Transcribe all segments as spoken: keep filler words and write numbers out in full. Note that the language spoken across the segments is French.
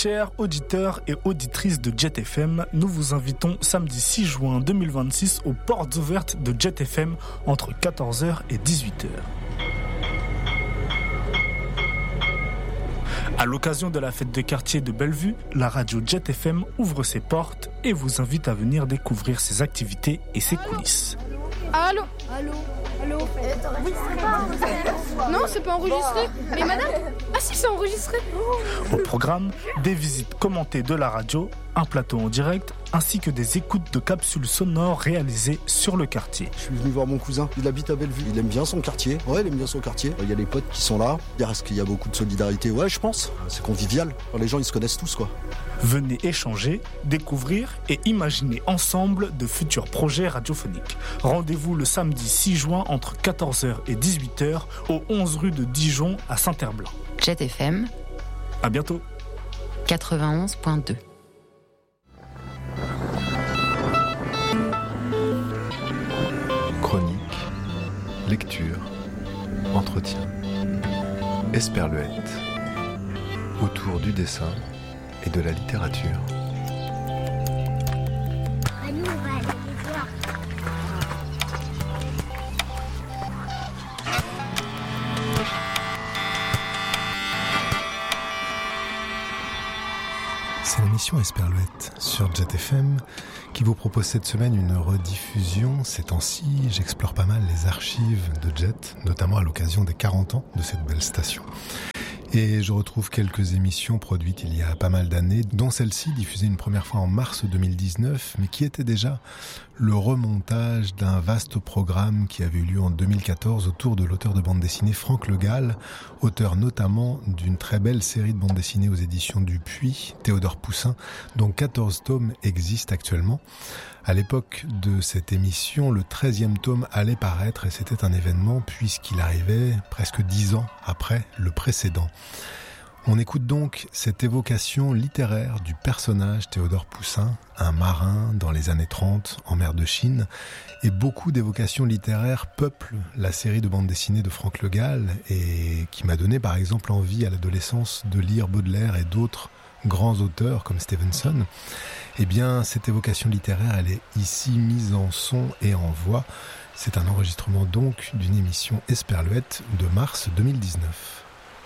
Chers auditeurs et auditrices de Jet F M, nous vous invitons samedi six juin deux mille vingt-six aux portes ouvertes de Jet F M entre quatorze heures et dix-huit heures. À l'occasion de la fête de quartier de Bellevue, la radio Jet F M ouvre ses portes et vous invite à venir découvrir ses activités et ses coulisses. Allô ? Allô ? Allô ? Non, c'est pas enregistré. Mais madame ? Ah si, c'est enregistré. Au programme, des visites commentées de la radio, un plateau en direct, ainsi que des écoutes de capsules sonores réalisées sur le quartier. Je suis venu voir mon cousin, il habite à Bellevue. Il aime bien son quartier. Ouais, il aime bien son quartier. Il y a les potes qui sont là. Est-ce qu'il y a beaucoup de solidarité ? Ouais, je pense. C'est convivial. Les gens, ils se connaissent tous, quoi. Venez échanger, découvrir et imaginer ensemble de futurs projets radiophoniques. Rendez-vous le samedi six juin entre quatorze heures et dix-huit heures au onze rue de Dijon à Saint-Herblain. Jet F M. À bientôt. quatre-vingt-onze virgule deux. Chronique, lecture, entretien, Esperluette, autour du dessin et de la littérature. C'est l'émission Esperluette sur Jet F M qui vous propose cette semaine une rediffusion. Ces temps-ci, j'explore pas mal les archives de Jet, notamment à l'occasion des quarante ans de cette belle station. Et je retrouve quelques émissions produites il y a pas mal d'années, dont celle-ci diffusée une première fois en mars deux mille dix-neuf, mais qui était déjà le remontage d'un vaste programme qui avait eu lieu en deux mille quatorze autour de l'auteur de bande dessinée Franck Le Gall, auteur notamment d'une très belle série de bandes dessinées aux éditions Dupuis, Théodore Poussin, dont quatorze tomes existent actuellement. À l'époque de cette émission, le treizième tome allait paraître et c'était un événement puisqu'il arrivait presque dix ans après le précédent. On écoute donc cette évocation littéraire du personnage Théodore Poussin, un marin dans les années trente en mer de Chine, et beaucoup d'évocations littéraires peuplent la série de bandes dessinées de Franck Le Gall et qui m'a donné par exemple envie à l'adolescence de lire Baudelaire et d'autres grands auteurs comme Stevenson. Eh bien, cette évocation littéraire, elle est ici mise en son et en voix. C'est un enregistrement donc d'une émission Esperluette de mars deux mille dix-neuf.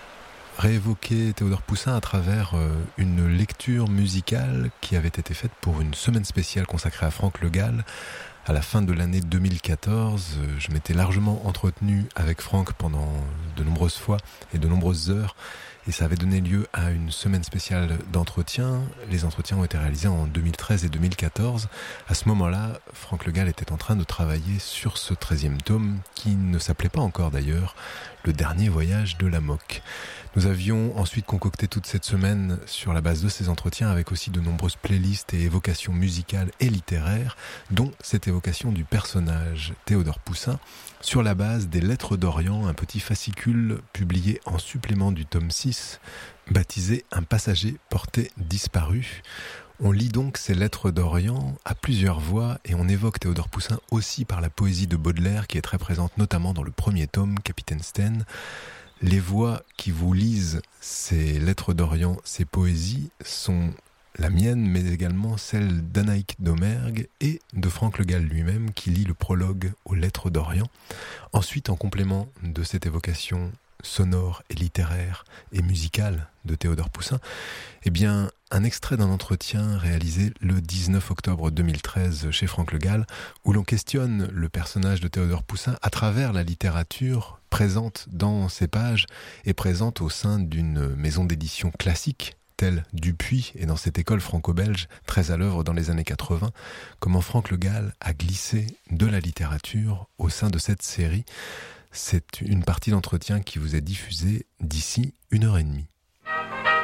Réévoquer Théodore Poussin à travers une lecture musicale qui avait été faite pour une semaine spéciale consacrée à Franck Le Gall. À la fin de l'année deux mille quatorze, je m'étais largement entretenu avec Franck pendant de nombreuses fois et de nombreuses heures. Et ça avait donné lieu à une semaine spéciale d'entretien. Les entretiens ont été réalisés en deux mille treize et deux mille quatorze. À ce moment-là, Franck Le Gall était en train de travailler sur ce treizième tome, qui ne s'appelait pas encore d'ailleurs Le Dernier Voyage de Lamoque. Nous avions ensuite concocté toute cette semaine sur la base de ces entretiens avec aussi de nombreuses playlists et évocations musicales et littéraires, dont cette évocation du personnage Théodore Poussin, sur la base des Lettres d'Orient, un petit fascicule publié en supplément du tome six, baptisé Un passager porté disparu. On lit donc ces Lettres d'Orient à plusieurs voix et on évoque Théodore Poussin aussi par la poésie de Baudelaire qui est très présente notamment dans le premier tome, Capitaine Sten. Les voix qui vous lisent ces Lettres d'Orient, ces poésies, sont la mienne, mais également celle d'Anaïk Domergue et de Franck Le Gall lui-même, qui lit le prologue aux Lettres d'Orient. Ensuite, en complément de cette évocation sonore et littéraire et musicale de Théodore Poussin, eh bien, un extrait d'un entretien réalisé le dix-neuf octobre deux mille treize chez Franck Le Gall, où l'on questionne le personnage de Théodore Poussin à travers la littérature présente dans ses pages et présente au sein d'une maison d'édition classique telle Dupuis et dans cette école franco-belge très à l'œuvre dans les années quatre-vingts, comment Franck Le Gall a glissé de la littérature au sein de cette série. C'est une partie d'entretien qui vous est diffusée d'ici une heure et demie.